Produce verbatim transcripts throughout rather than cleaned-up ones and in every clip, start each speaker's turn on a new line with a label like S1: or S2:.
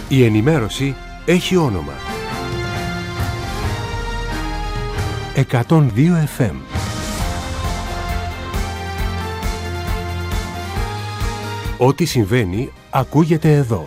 S1: Η ενημέρωση έχει όνομα. εκατόν δύο εφ εμ. Ό,τι συμβαίνει ακούγεται εδώ.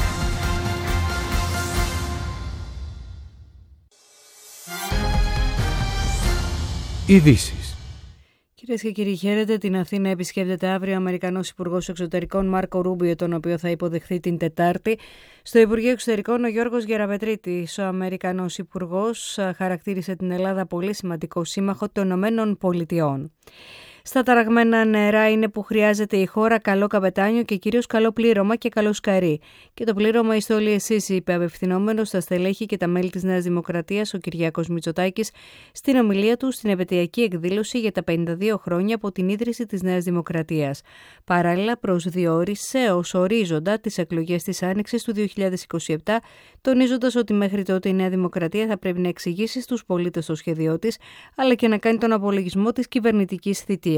S1: Ειδήσεις.
S2: Κυρίες και κύριοι, χαίρετε. Την Αθήνα επισκέπτεται αύριο ο Αμερικανός Υπουργός Εξωτερικών Μάρκο Ρούμπιο, τον οποίο θα υποδεχθεί την Τετάρτη. Στο Υπουργείο Εξωτερικών ο Γιώργος Γεραπετρίτης, ο Αμερικανός Υπουργός, χαρακτήρισε την Ελλάδα πολύ σημαντικό σύμμαχο των Ηνωμένων Πολιτειών. Στα ταραγμένα νερά είναι που χρειάζεται η χώρα καλό καπετάνιο και κυρίως καλό πλήρωμα και καλό σκαρί. Και το πλήρωμα είστε όλοι εσείς, είπε απευθυνόμενος στα στελέχη και τα μέλη της Νέας Δημοκρατίας ο Κυριάκος Μητσοτάκης στην ομιλία του στην επετειακή εκδήλωση για τα πενήντα δύο χρόνια από την ίδρυση της Νέας Δημοκρατίας. Παράλληλα, προσδιορίσε ως ορίζοντα τις εκλογές της Άνοιξης του δύο χιλιάδες είκοσι επτά, τονίζοντας ότι μέχρι τότε η Νέα Δημοκρατία θα πρέπει να εξηγήσει στους πολίτες το σχέδιό της, αλλά και να κάνει τον απολογισμό της κυβερνητικής θητείας.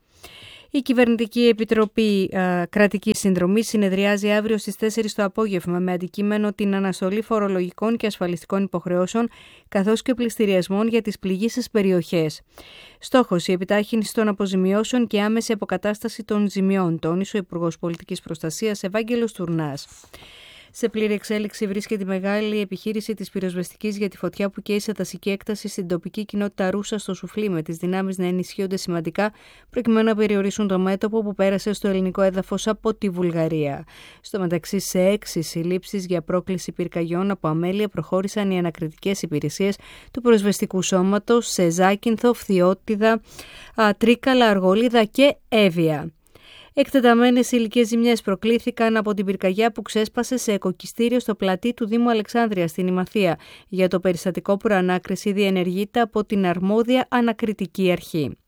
S2: Η Κυβερνητική Επιτροπή α, Κρατικής Συνδρομής συνεδριάζει αύριο στις τέσσερις το απόγευμα με αντικείμενο την αναστολή φορολογικών και ασφαλιστικών υποχρεώσεων καθώς και πληστηριασμών για τις πληγήσεις περιοχές. Στόχος η επιτάχυνση των αποζημιώσεων και άμεση αποκατάσταση των ζημιών, τόνισε ο Υπουργός Πολιτικής Προστασίας Ευάγγελος Τουρνάς. Σε πλήρη εξέλιξη βρίσκεται η μεγάλη επιχείρηση της πυροσβεστικής για τη φωτιά που καίει σε δασική έκταση στην τοπική κοινότητα Ρούσα στο Σουφλί, με τις δυνάμεις να ενισχύονται σημαντικά προκειμένου να περιορίσουν το μέτωπο που πέρασε στο ελληνικό έδαφος από τη Βουλγαρία. Στο μεταξύ, σε έξι συλλήψεις για πρόκληση πυρκαγιών από αμέλεια προχώρησαν οι ανακριτικές υπηρεσίες του πυροσβεστικού σώματος σε Ζάκυνθο, Φθιώτιδα, Τρίκαλα, Αργολίδα και Εύβοια. Εκτεταμένες υλικές ζημιές προκλήθηκαν από την πυρκαγιά που ξέσπασε σε οικοκυστήριο στο πλατή του Δήμου Αλεξάνδρειας στην Ημαθία. Για το περιστατικό προανάκριση διενεργείται από την αρμόδια ανακριτική αρχή.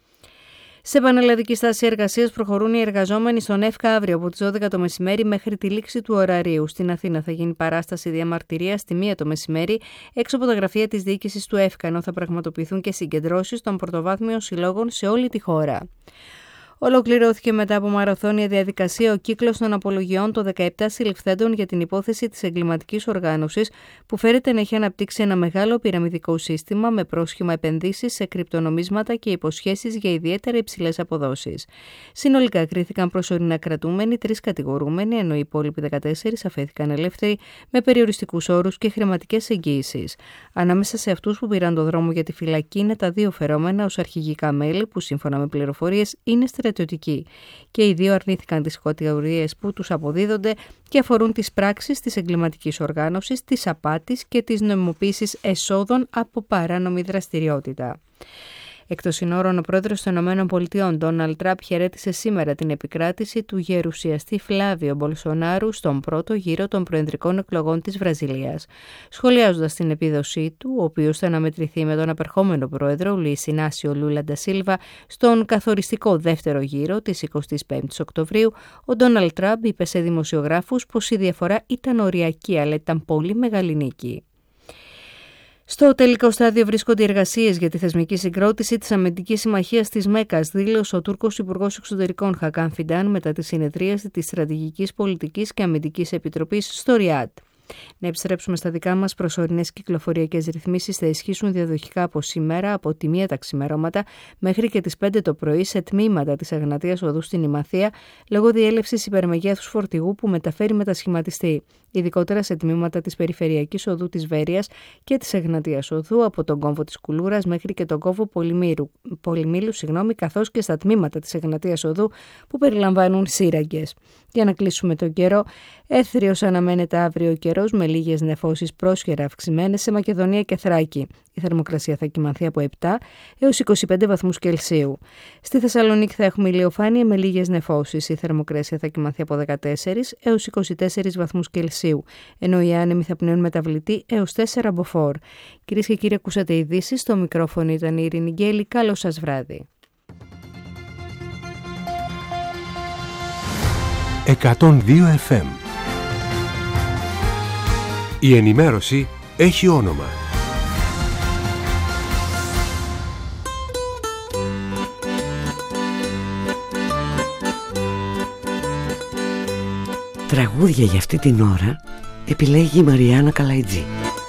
S2: Σε πανελλαδική στάση εργασίας προχωρούν οι εργαζόμενοι στον ΕΦΚΑ αύριο από τις δώδεκα το μεσημέρι μέχρι τη λήξη του ωραρίου. Στην Αθήνα θα γίνει παράσταση διαμαρτυρίας στη μία το μεσημέρι έξω από τα γραφεία της διοίκησης του ΕΦΚΑ, ενώ θα πραγματοποιηθούν και συγκεντρώσεις των πρωτοβάθμιων συλλόγων σε όλη τη χώρα. Ολοκληρώθηκε μετά από μαραθώνια διαδικασία ο κύκλος των απολογιών των δεκαεπτά συλληφθέντων για την υπόθεση της εγκληματικής οργάνωσης που φέρεται να έχει αναπτύξει ένα μεγάλο πυραμιδικό σύστημα με πρόσχημα επενδύσεις σε κρυπτονομίσματα και υποσχέσεις για ιδιαίτερα υψηλές αποδόσεις. Συνολικά κρίθηκαν προσωρινά κρατούμενοι τρεις κατηγορούμενοι, ενώ οι υπόλοιποι δεκατέσσερις αφέθηκαν ελεύθεροι με περιοριστικούς όρους και χρηματικές εγγύησεις. Ανάμεσα σε αυτούς που πήραν το δρόμο για τη φυλακή είναι τα δύο φερόμενα ως αρχηγικά μέλη που σύμφωνα με πληροφορίες είναι στρατιωτικοί. Και οι δύο αρνήθηκαν τις κατηγορίες που τους αποδίδονται και αφορούν τις πράξεις της εγκληματικής οργάνωσης, της απάτης και της νομιμοποίησης εσόδων από παράνομη δραστηριότητα. Εκτός συνόρων, ο πρόεδρος των ΗΠΑ, Ντόναλντ Τραμπ, χαιρέτησε σήμερα την επικράτηση του γερουσιαστή Φλάβιο Μπολσονάρου στον πρώτο γύρο των προεδρικών εκλογών της Βραζιλίας. Σχολιάζοντας την επίδοσή του, ο οποίος θα αναμετρηθεί με τον απερχόμενο πρόεδρο Λουίς Ινάσιο Λούλα ντα Σίλβα στον καθοριστικό δεύτερο γύρο της εικοστής πέμπτης Οκτωβρίου, ο Ντόναλντ Τραμπ είπε σε δημοσιογράφους πως η διαφορά ήταν οριακή, αλλά ήταν πολύ μεγάλη νίκη. Στο τελικό στάδιο βρίσκονται οι εργασίες για τη θεσμική συγκρότηση της Αμυντικής Συμμαχίας της Μέκας, δήλωσε ο Τούρκος Υπουργός Εξωτερικών Χακάν Φιντάν μετά τη συνεδρίαση της Στρατηγικής Πολιτικής και Αμυντικής Επιτροπής στο Ριάντ. Να επιστρέψουμε στα δικά μας. Προσωρινές κυκλοφοριακές ρυθμίσεις θα ισχύσουν διαδοχικά από σήμερα από τη μία τα ξημερώματα μέχρι και τις πέντε το πρωί σε τμήματα της Εγνατίας Οδού στην Ημαθία λόγω διέλευσης υπερμεγέθους φορτηγού που μεταφέρει μετασχηματιστή. Ειδικότερα σε τμήματα της Περιφερειακής Οδού της Βέρειας και της Εγνατίας Οδού από τον κόμβο της Κουλούρας μέχρι και τον κόμβο Πολυμήρου, Πολυμήλου, συγγνώμη, καθώς και στα τμήματα της Εγνατίας Οδού που περιλαμβάνουν σύραγγες. Για να κλείσουμε τον καιρό, έθριος αναμένεται αύριο ο καιρός με λίγες νεφώσεις πρόσχερα αυξημένες σε Μακεδονία και Θράκη. Η θερμοκρασία θα κυμανθεί από επτά έως είκοσι πέντε βαθμούς Κελσίου. Στη Θεσσαλονίκη θα έχουμε ηλιοφάνεια με λίγες νεφώσεις. Η θερμοκρασία θα κυμανθεί από δεκατέσσερα έως είκοσι τέσσερα βαθμούς Κελσίου, ενώ οι άνεμοι θα πνέουν μεταβλητή έως τέσσερα μποφόρ. Κυρίες και κύριοι, ακούσατε ειδήσεις. Στο μικρόφωνο ήταν η Ειρήνη Γκέλη. Καλό σας βράδυ.
S1: εκατόν δύο εφ εμ. Η ενημέρωση έχει όνομα.
S3: Τραγούδια για αυτή την ώρα Επιλέγει η Μαριάννα Καλαϊτζή.